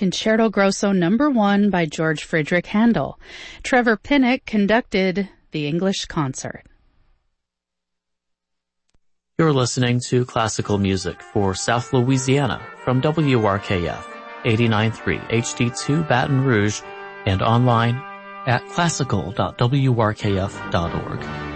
Concerto Grosso No. 1 by George Friedrich Handel. Trevor Pinnock conducted the English concert. You're listening to classical music for South Louisiana from WRKF 89.3 HD2 Baton Rouge and online at classical.wrkf.org.